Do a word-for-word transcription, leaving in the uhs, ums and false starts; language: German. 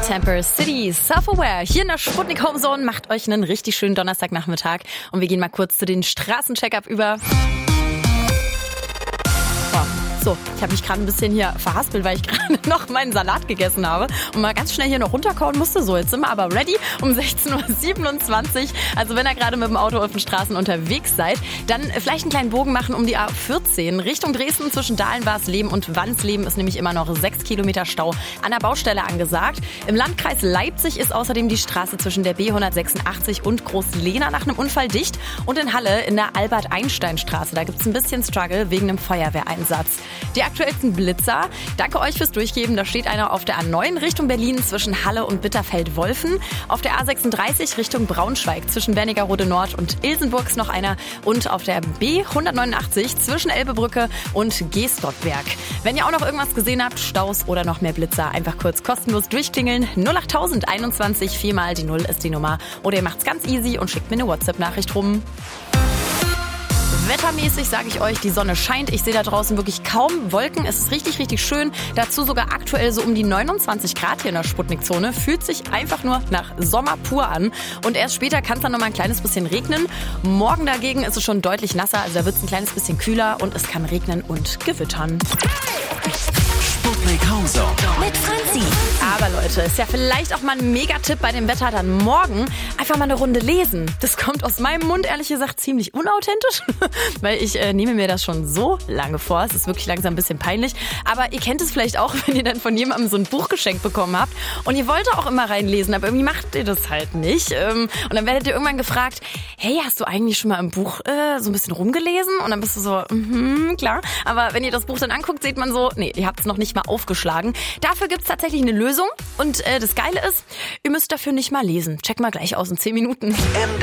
Temper City, Self-Aware. Hier in der Sputnik Homezone. Macht euch einen richtig schönen Donnerstagnachmittag. Und wir gehen mal kurz zu den Straßencheck-up über. So, ich habe mich gerade ein bisschen hier verhaspelt, weil ich gerade noch meinen Salat gegessen habe und mal ganz schnell hier noch runterkauen musste. So, jetzt sind wir aber ready um sechzehn Uhr siebenundzwanzig. Also wenn ihr gerade mit dem Auto auf den Straßen unterwegs seid, dann vielleicht einen kleinen Bogen machen um die A vierzehn. Richtung Dresden zwischen Dahlen-Barsleben und Wansleben ist nämlich immer noch sechs Kilometer Stau an der Baustelle angesagt. Im Landkreis Leipzig ist außerdem die Straße zwischen der B hundertsechsundachtzig und Groß-Lehna nach einem Unfall dicht. Und in Halle in der Albert-Einstein-Straße, da gibt es ein bisschen Struggle wegen einem Feuerwehreinsatz. Die aktuellsten Blitzer. Danke euch fürs Durchgeben. Da steht einer auf der A neun Richtung Berlin zwischen Halle und Bitterfeld-Wolfen. Auf der A sechsunddreißig Richtung Braunschweig zwischen Wernigerode Nord und Ilsenburg ist noch einer. Und auf der B hundertneunundachtzig zwischen Elbebrücke und Geestdortberg. Wenn ihr auch noch irgendwas gesehen habt, Staus oder noch mehr Blitzer, einfach kurz kostenlos durchklingeln. null acht null null einundzwanzig, viermal die Null ist die Nummer. Oder ihr macht's ganz easy und schickt mir eine WhatsApp-Nachricht rum. Wettermäßig sage ich euch, die Sonne scheint. Ich sehe da draußen wirklich kaum Wolken. Es ist richtig, richtig schön. Dazu sogar aktuell so um die neunundzwanzig Grad hier in der Sputnik-Zone. Fühlt sich einfach nur nach Sommer pur an. Und erst später kann es dann noch mal ein kleines bisschen regnen. Morgen dagegen ist es schon deutlich nasser. Also da wird es ein kleines bisschen kühler und es kann regnen und gewittern. Sputnik Homezone Mit Franzi. Aber Leute, ist ja vielleicht auch mal ein Megatipp bei dem Wetter dann morgen. Einfach mal eine Runde lesen. Das kommt aus meinem Mund, ehrlich gesagt, ziemlich unauthentisch. Weil ich äh, nehme mir das schon so lange vor. Es ist wirklich langsam ein bisschen peinlich. Aber ihr kennt es vielleicht auch, wenn ihr dann von jemandem so ein Buch geschenkt bekommen habt. Und ihr wollt auch immer reinlesen, aber irgendwie macht ihr das halt nicht. Ähm, und dann werdet ihr irgendwann gefragt, hey, hast du eigentlich schon mal im Buch äh, so ein bisschen rumgelesen? Und dann bist du so, mhm, klar. Aber wenn ihr das Buch dann anguckt, sieht man so, nee, ihr habt es noch nicht mal aufgeschlagen. Dafür gibt's tatsächlich eine Lösung. Und äh, das Geile ist, ihr müsst dafür nicht mal lesen. Check mal gleich aus in zehn Minuten.